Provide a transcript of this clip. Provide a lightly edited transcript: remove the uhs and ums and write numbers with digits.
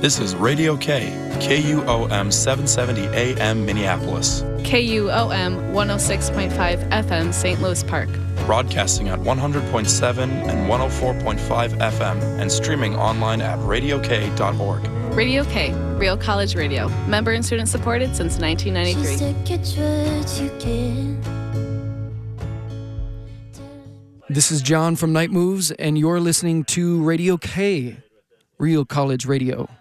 This is Radio K, KUOM 770 AM Minneapolis. KUOM 106.5 FM St. Louis Park. Broadcasting at 100.7 and 104.5 FM and streaming online at radiok.org. Radio K, Real College Radio. Member and student supported since 1993. This is John from Night Moves, and you're listening to Radio K, Real College Radio.